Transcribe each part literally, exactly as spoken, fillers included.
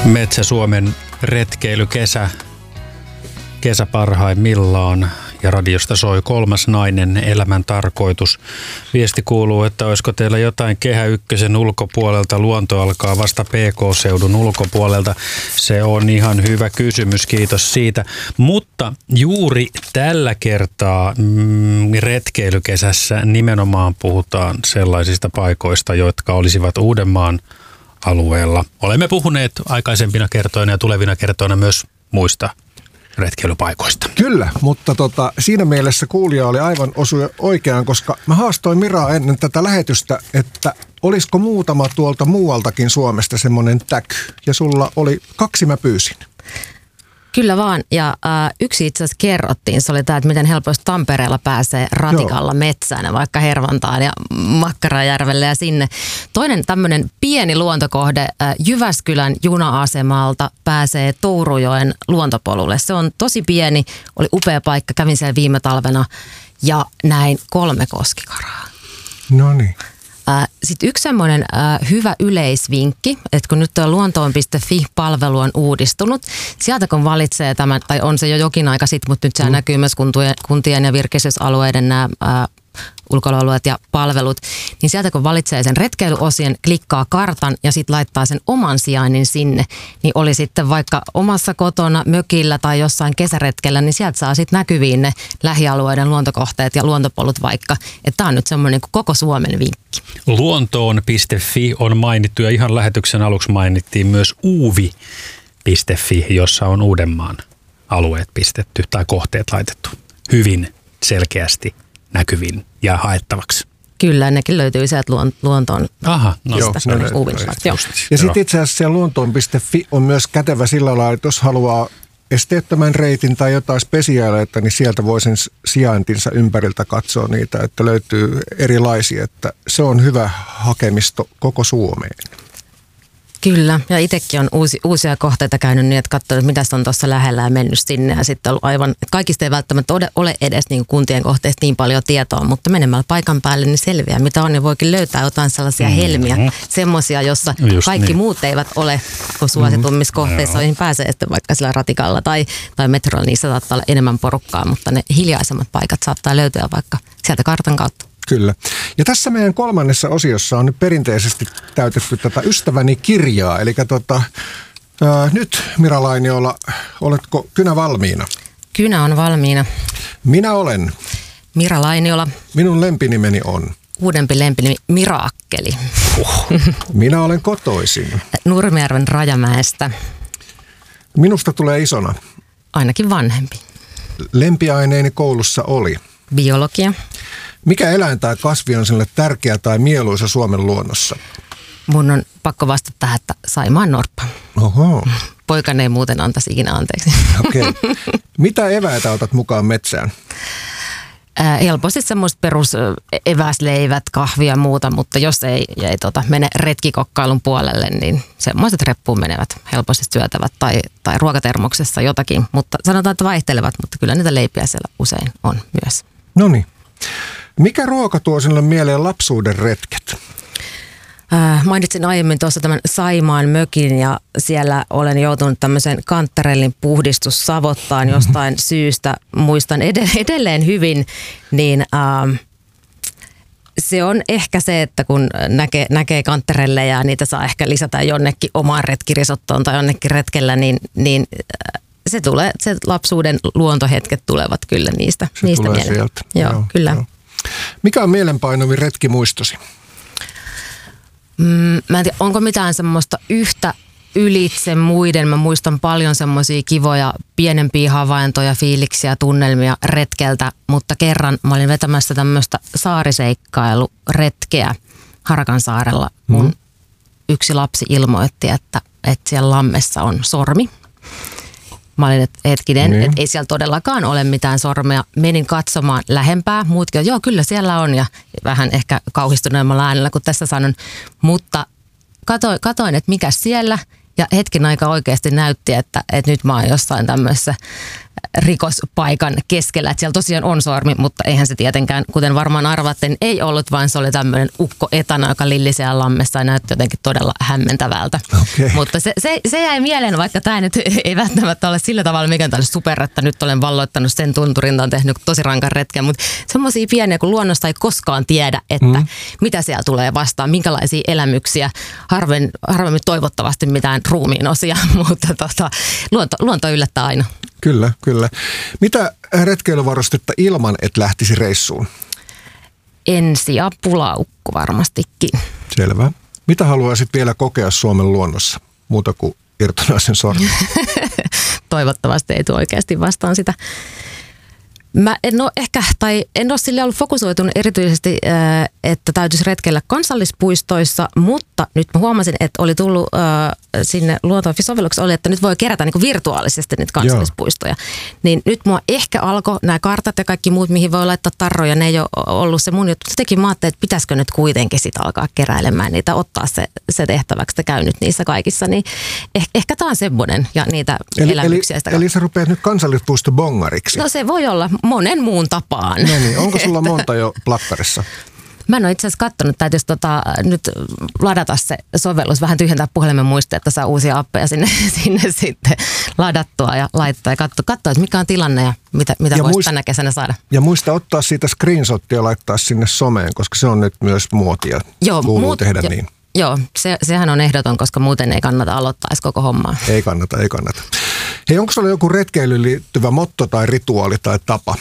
Metsä-Suomen retkeilykesä, kesä parhaimmillaan ja radiosta soi Kolmas nainen, elämän tarkoitus. Viesti kuuluu, että olisiko teillä jotain Kehä Ykkösen ulkopuolelta, luonto alkaa vasta P K-seudun ulkopuolelta. Se on ihan hyvä kysymys, kiitos siitä. Mutta juuri tällä kertaa mm, retkeilykesässä nimenomaan puhutaan sellaisista paikoista, jotka olisivat Uudenmaan alueella. Olemme puhuneet aikaisempina kertoina ja tulevina kertoina myös muista retkeilypaikoista. Kyllä, mutta tota, siinä mielessä kuulija oli aivan osui oikeaan, koska mä haastoin Miraa ennen tätä lähetystä, että olisiko muutama tuolta muualtakin Suomesta semmoinen täky. Ja sulla oli kaksi, mä pyysin. Kyllä vaan, ja äh, yksi itse asiassa kerrottiin, se oli tämä, että miten helposti Tampereella pääsee ratikalla Joo. metsään, vaikka Hervantaan ja Makkarajärvelle ja sinne. Toinen tämmöinen pieni luontokohde, äh, Jyväskylän juna-asemalta pääsee Tourujoen luontopolulle. Se on tosi pieni, oli upea paikka, kävin siellä viime talvena ja näin kolme koskikaraa. No niin. Sitten yksi semmoinen äh, hyvä yleisvinkki, että kun nyt tuo luontoon piste fi-palvelu on uudistunut, sieltä kun valitsee tämän, tai on se jo jokin aika sitten, mutta nyt se mm. näkyy myös kuntien, kuntien ja virkeistysalueiden nämä äh, ulkoilualueet ja palvelut, niin sieltä kun valitsee sen retkeilyosien, klikkaa kartan ja sitten laittaa sen oman sijainnin sinne, niin oli sitten vaikka omassa kotona, mökillä tai jossain kesäretkellä, niin sieltä saa sitten näkyviin ne lähialueiden luontokohteet ja luontopolut vaikka. Että tämä on nyt semmoinen koko Suomen vinkki. Luontoon piste fi on mainittu ja ihan lähetyksen aluksi mainittiin myös uuvi piste fi, jossa on Uudenmaan alueet pistetty tai kohteet laitettu hyvin selkeästi näkyviin ja haettavaksi. Kyllä, nekin löytyy sieltä luontoon. Aha, no Joo, no, no, no, no, ja sitten itse asiassa siellä luontoon piste fi on myös kätevä sillä lailla, että jos haluaa esteettömän reitin tai jotain spesiaaleita, niin sieltä voi sen sijaintinsa ympäriltä katsoa niitä, että löytyy erilaisia, että se on hyvä hakemisto koko Suomeen. Kyllä, ja itsekin on uusi, uusia kohteita käynyt niin, että katsoo, että mitä on tuossa lähellä ja mennyt sinne. Ja sitten on aivan, kaikista ei välttämättä ole edes niin kuntien kohteista niin paljon tietoa, mutta menemällä paikan päälle niin selviää, mitä on, ja voikin löytää jotain sellaisia mm-hmm. helmiä, semmoisia, jossa Just kaikki niin. muut eivät ole, kun suositummissa mm-hmm. kohteissa, joihin pääsee sitten vaikka sillä ratikalla tai, tai metrolla, niissä saattaa olla enemmän porukkaa, mutta ne hiljaisemmat paikat saattaa löytyä vaikka sieltä kartan kautta. Kyllä. Ja tässä meidän kolmannessa osiossa on nyt perinteisesti täytetty tätä ystäväni kirjaa. Eli tota, ää, nyt Mira Lainiola, oletko kynä valmiina? Kynä on valmiina. Minä olen. Mira Lainiola. Minun lempinimeni on. Uudempi lempinimi Miraakkeli. Oh. Minä olen kotoisin. Nurmijärven Rajamäestä. Minusta tulee isona. Ainakin vanhempi. Lempiaineeni koulussa oli. Biologia. Mikä eläin tai kasvi on sinulle tärkeä tai mieluisa Suomen luonnossa? Mun on pakko vastata tähän, että Saimaan norppa. Oho. Poikani ei muuten antaisi ikinä anteeksi. Okei. Okay. Mitä eväitä otat mukaan metsään? Äh, helposti semmoiset perus eväsleivät, kahvia ja muuta, mutta jos ei, ei tota, mene retkikokkailun puolelle, niin semmoiset reppuun menevät, helposti syötävät tai, tai ruokatermoksessa jotakin. Mutta sanotaan, että vaihtelevat, mutta kyllä niitä leipiä siellä usein on myös. No niin. Mikä ruoka tuo sinulle mieleen lapsuuden retket? Äh, mainitsin aiemmin tuossa tämän Saimaan mökin ja siellä olen joutunut tämmöisen kantarellin puhdistussavottaan jostain mm-hmm. syystä. Muistan ed- edelleen hyvin, niin äh, se on ehkä se, että kun näkee, näkee kantarelleja ja niitä saa ehkä lisätä jonnekin omaan retkirisottoon tai jonnekin retkellä, niin, niin äh, se tulee, se lapsuuden luontohetket tulevat kyllä niistä. Se niistä tulee mieleen. sieltä. Joo, Joo, kyllä. Jo. Mikä on mielenpainovin retkimuistosi? Mm, mä en tiedä, onko mitään semmoista yhtä ylitse muiden. Mä muistan paljon semmoisia kivoja pienempiä havaintoja, fiiliksiä, tunnelmia retkeltä, mutta kerran mä olin vetämässä tämmöistä saariseikkailuretkeä Harakansaarella, kun mm. yksi lapsi ilmoitti, että, että siellä lammessa on sormi. Mä olin, että hetkinen, niin. että ei siellä todellakaan ole mitään sormea. Menin katsomaan lähempää. Muutkin, joo kyllä siellä on ja vähän ehkä kauhistuneemmalla äänellä kuin tässä sanon. Mutta katoin, katoin että mikä siellä ja hetken aika oikeasti näytti, että, että nyt mä oon jossain tämmöisessä rikospaikan keskellä. Että siellä tosiaan on sormi, mutta eihän se tietenkään, kuten varmaan arvatten, ei ollut, vaan se oli tämmöinen ukko etana, joka lilli siellä lammessa ja näytti jotenkin todella hämmentävältä. Okay. Mutta se, se, se jäi mieleen, vaikka tämä nyt ei välttämättä ole sillä tavalla mikään tällainen super, että nyt olen valloittanut sen tunturin, on tehnyt tosi rankan retken, mutta semmoisia pieniä, kun luonnosta ei koskaan tiedä, että mm. mitä siellä tulee vastaan, minkälaisia elämyksiä, harvemmin, harvemmin toivottavasti mitään ruumiin osia, mutta tota, luonto, luonto yllättää aina. Kyllä, kyllä. Mitä retkeilyvarustetta ilman, et lähtisi reissuun? Ensiapulaukku varmastikin. Selvä. Mitä haluaisit vielä kokea Suomen luonnossa, muuta kuin irtonaisen sormen? Toivottavasti ei tule oikeasti vastaan sitä. Mä en ole ehkä, tai en ole sille ollut fokusoitunut erityisesti, että täytyisi retkeillä kansallispuistoissa, mutta nyt mä huomasin, että oli tullut sinne Luontofi-sovelluksessa, oli, että nyt voi kerätä niin kuin virtuaalisesti niitä kansallispuistoja. Joo. Niin nyt mua ehkä alkoi nämä kartat ja kaikki muut, mihin voi laittaa tarroja, ne ei ole ollut se mun juttu. Sitäkin mä ajattelin, että pitäisikö nyt kuitenkin sit alkaa keräilemään niitä, ottaa se, se tehtäväksi, että käy nyt niissä kaikissa. Niin eh, ehkä tämä on semmoinen ja niitä eli, elämyksiä. Eli, eli sä rupeat nyt kansallispuisto bongariksi? No se voi olla monen muun tapaan. No niin, onko sulla monta jo plakkarissa? Mä en ole itse asiassa katsonut, täytyisi tota, nyt ladata se sovellus, vähän tyhjentää puhelimen muistia, että saa uusia appeja sinne, sinne sitten ladattua ja laittaa ja katsoa, katsoa että mikä on tilanne ja mitä, mitä voisi tänä kesänä saada. Ja muista ottaa siitä screenshottia ja laittaa sinne someen, koska se on nyt myös muotia. Joo, kuuluu muut, tehdä jo, niin. Joo, se, sehän on ehdoton, koska muuten ei kannata aloittaa edes koko hommaa. Ei kannata, ei kannata. Hei, onko sulla joku retkeilyyn liittyvä motto tai rituaali tai tapa?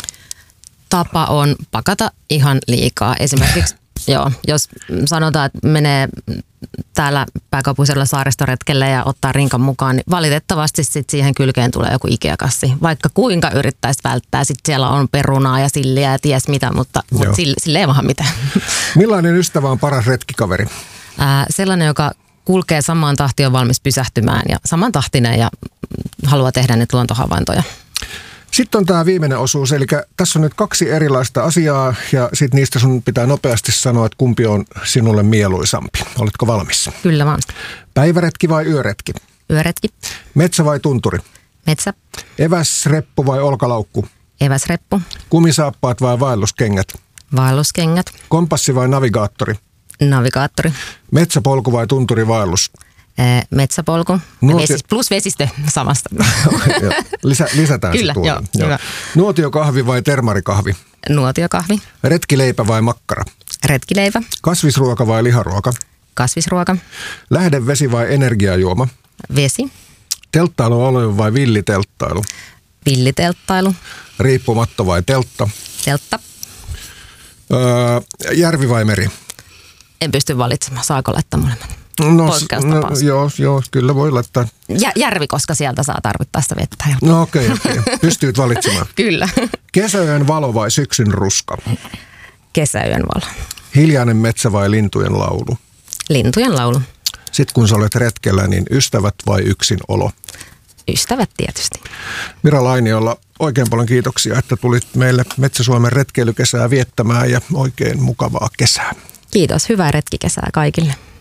Tapa on pakata ihan liikaa. Esimerkiksi, joo, jos sanotaan, että menee täällä pääkaupunkiseudulla saaristoretkelle ja ottaa rinkan mukaan, niin valitettavasti sit siihen kylkeen tulee joku Ikea-kassi. Vaikka kuinka yrittäisi välttää, sitten siellä on perunaa ja silliä ja ties mitä, mutta, mutta sille, sille ei vaan mitään. Millainen ystävä on paras retkikaveri? Ää, sellainen, joka kulkee samaan tahtiin, on valmis pysähtymään ja samantahtinen ja haluaa tehdä nyt luontohavaintoja. Sitten on tämä viimeinen osuus, eli tässä on nyt kaksi erilaista asiaa ja sitten niistä sun pitää nopeasti sanoa, että kumpi on sinulle mieluisampi. Oletko valmis? Kyllä vaan. Päiväretki vai yöretki? Yöretki. Metsä vai tunturi? Metsä. Eväsreppu vai olkalaukku? Eväsreppu. Kumisaappaat vai vaelluskengät? Vaelluskengät. Kompassi vai navigaattori? Navigaattori. Metsäpolku vai tunturivaellus? Ee, metsäpolku. Nuotio... Vesis, plus vesistö samasta. Lisä, lisätään Kyllä, se tuolla. joo, joo. Hyvä. Nuotiokahvi vai termarikahvi? Nuotiokahvi. Retkileipä vai makkara? Retkileipä. Kasvisruoka vai liharuoka? Kasvisruoka. Lähdevesi vai energiajuoma? Vesi. Telttailualue vai villitelttailu? Villitelttailu. Riippumatto vai teltta? Teltta. Öö, järvi vai meri? En pysty valitsemaan. Saako laittaa molemmat? No, no joo, joo, kyllä voi laittaa. Ja, järvi, koska sieltä saa tarvittaessa vettä. No okei, okay, okay. Pystyt valitsemaan. Kyllä. Kesäyön valo vai syksyn ruska? Kesäyön valo. Hiljainen metsä vai lintujen laulu? Lintujen laulu. Sitten kun sä olet retkellä, niin ystävät vai yksin olo? Ystävät tietysti. Mira Lainiolla, oikein paljon kiitoksia, että tulit meille Metsä-Suomen retkeilykesää viettämään ja oikein mukavaa kesää. Kiitos, hyvää retkikesää kaikille.